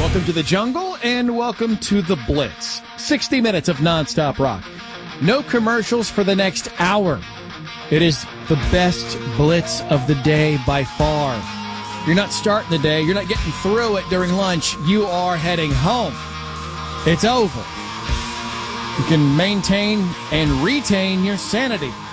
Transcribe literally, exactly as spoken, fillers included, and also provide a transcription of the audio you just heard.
Welcome to the jungle and welcome to the Blitz. sixty minutes of nonstop rock. No commercials for the next hour. It is the best Blitz of the day by far. You're not starting the day. You're not getting through it during lunch. You are heading home. It's over. You can maintain and retain your sanity.